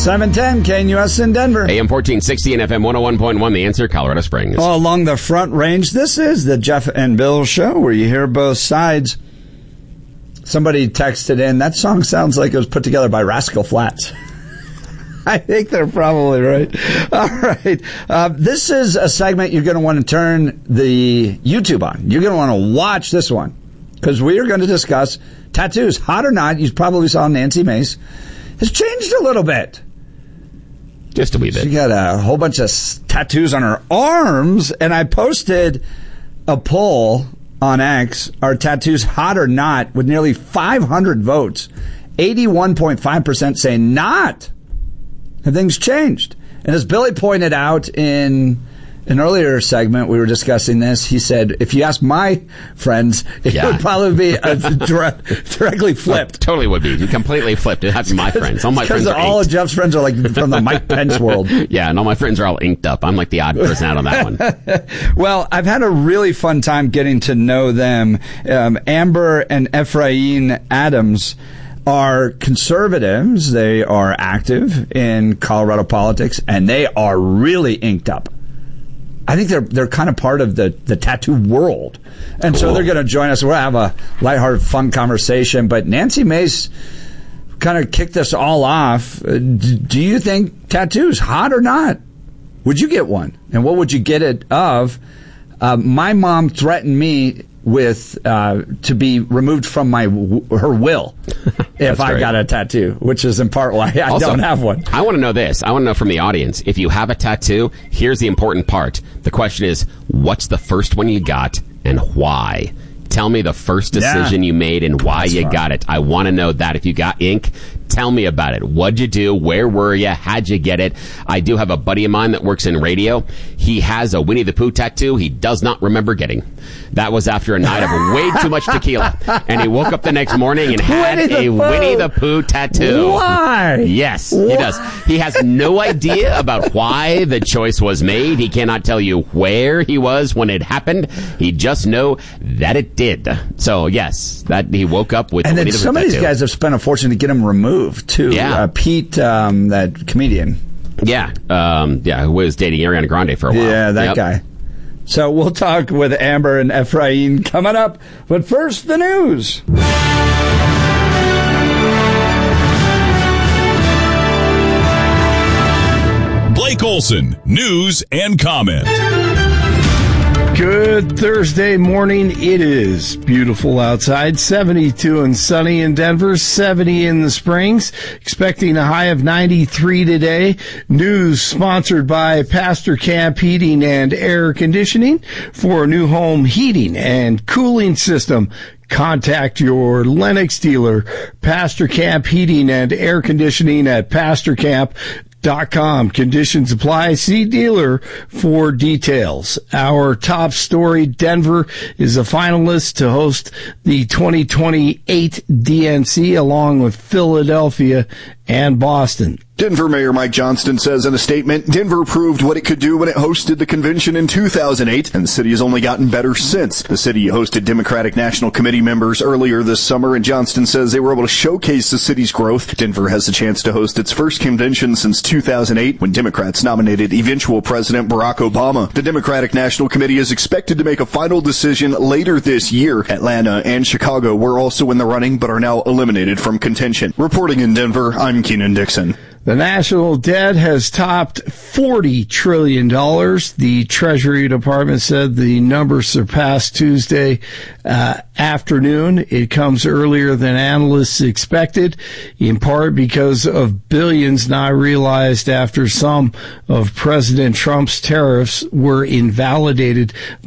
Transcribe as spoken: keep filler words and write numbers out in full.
seven ten K N U S in Denver. A M fourteen sixty and F M one oh one point one, The Answer, Colorado Springs. All along the Front Range, this is the Jeff and Bill Show, where you hear both sides. Somebody texted in, that song sounds like it was put together by Rascal Flatts. I think they're probably right. All right. Uh, this is a segment you're going to want to turn the YouTube on. You're going to want to watch this one, because we are going to discuss tattoos. Hot or not, you probably saw Nancy Mace has changed a little bit. Just a wee bit. She got a whole bunch of tattoos on her arms, and I posted a poll on X, are tattoos hot or not, with nearly five hundred votes. eighty-one point five percent say not. And things changed. And as Billy pointed out in an earlier segment, we were discussing this. He said, if you ask my friends, it yeah. would probably be a dire- directly flipped. It totally would be. Completely flipped. It has to be my friends. All my friends are all inked. of Jeff's friends are like from the Mike Pence world. Yeah, and all my friends are all inked up. I'm like the odd person out on that one. Well, I've had a really fun time getting to know them. Um, Amber and Ephraim Adams are conservatives. They are active in Colorado politics, and they are really inked up. I think they're they're kind of part of the, the tattoo world. And cool. So they're going to join us. We'll have a lighthearted, fun conversation. But Nancy Mace kind of kicked us all off. Uh, d- do you think tattoos, hot or not? Would you get one? And what would you get it of? Uh, my mom threatened me with uh, to be removed from my her will if I got a tattoo, which is in part why I also, don't have one. I want to know this. I want to know from the audience, if you have a tattoo, here's the important part. The question is, what's the first one you got and why? Tell me the first decision yeah. you made and why That's you fun. got it. I want to know that. If you got ink, tell me about it. What'd you do? Where were you? How'd you get it? I do have a buddy of mine that works in radio. He has a Winnie the Pooh tattoo he does not remember getting. That was after a night of way too much tequila. And he woke up the next morning and had Winnie a Winnie the Pooh tattoo. Why? Yes, why? he does. He has no idea about why the choice was made. He cannot tell you where he was when it happened. He just know that it did. So, yes, that he woke up with and Winnie then the some Pooh of these tattoo. guys have spent a fortune to get him removed, too. Yeah. Uh, Pete, um, that comedian. Yeah, um, yeah, who was dating Ariana Grande for a while. Yeah, that yep. guy. So we'll talk with Amber and Ephraim coming up. But first, the news. Blake Olson, news and comment. Good Thursday morning. It is beautiful outside. seventy-two and sunny in Denver, seventy in the Springs. Expecting a high of ninety-three today. News sponsored by Pastor Camp Heating and Air Conditioning. For a new home heating and cooling system, contact your Lennox dealer. Pastor Camp Heating and Air Conditioning at pastor camp dot com. Conditions apply. See dealer for details. Our top story, Denver is a finalist to host the twenty twenty-eight D N C along with Philadelphia and Boston. Denver Mayor Mike Johnston says in a statement, Denver proved what it could do when it hosted the convention in two thousand eight, and the city has only gotten better since. The city hosted Democratic National Committee members earlier this summer, and Johnston says they were able to showcase the city's growth. Denver has the chance to host its first convention since two thousand eight, when Democrats nominated eventual President Barack Obama. The Democratic National Committee is expected to make a final decision later this year. Atlanta and Chicago were also in the running, but are now eliminated from contention. Reporting in Denver, I'm Keenan Dixon. The national debt has topped forty trillion dollars. The Treasury Department said the number surpassed Tuesday uh, afternoon. It comes earlier than analysts expected, in part because of billions not realized after some of President Trump's tariffs were invalidated